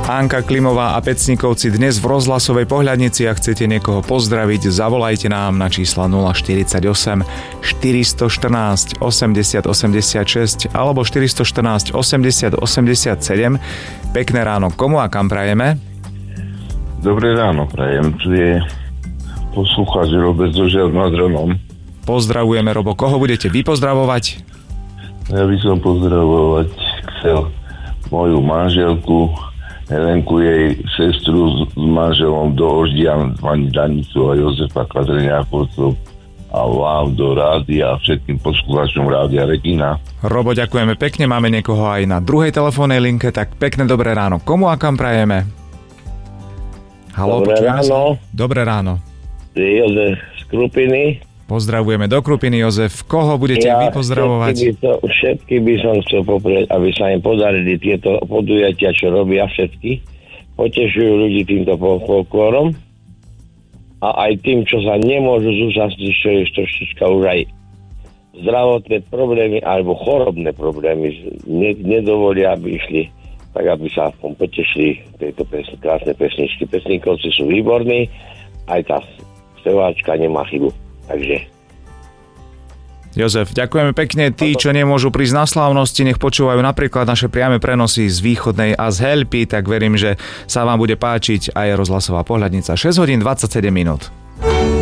Anka Klimová a Pecníkovci dnes v rozhlasovej pohľadnici. Ak chcete niekoho pozdraviť, zavolajte nám na čísla 048 414 80 86 alebo 414 80 87. Pekné ráno. Komu a kam prajeme? Dobré ráno prajem. Tu je poslucháč Robec zo Žiad nad Hronom. Pozdravujeme, Robo. Koho budete vy pozdravovať? Ja by som pozdravovať chcel moju manželku Helenku, jej sestru s manželom do Oždian, pani Danicu a Jozefa Kadreňákovcov a vám do rádia a všetkým poslucháčom Rádia Regina. Robo, ďakujeme pekne, máme niekoho aj na druhej telefónnej linke, tak pekné dobré ráno. Komu a kam prajeme? Haló, dobré ráno. Dobré ráno. Jozef z Krupiny. Pozdravujeme do Krupiny, Jozef. Koho budete vy pozdravovať? Všetky by som chcel poprieť, aby sa im podarili tieto podujatia, čo robia všetky. Potešujú ľudí týmto folklórom. A aj tým, čo sa nemôžu zúčastniť, čo je trošička už aj zdravotné problémy alebo chorobné problémy nedovolia, aby išli, tak aby sa potešili tejto krásne pesničky. Pesníkovci sú výborní, aj tá speváčka nemá chybu. Takže. Jozef, ďakujeme pekne. Tí, čo nemôžu prísť na slávnosti, nech počúvajú napríklad naše priame prenosy z Východnej a z Helpy, tak verím, že sa vám bude páčiť aj rozhlasová pohľadnica. 6 hodín 27 minút.